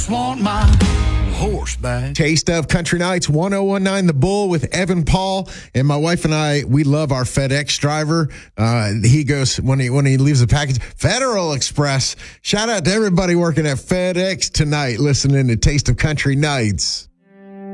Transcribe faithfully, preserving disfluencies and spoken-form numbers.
Want my horse back. Taste of Country Nights, one oh one nine The Bull with Evan Paul. And my wife and I, we love our FedEx driver. Uh, he goes, when he when he leaves a package, Federal Express. Shout out to everybody working at FedEx tonight, listening to Taste of Country Nights.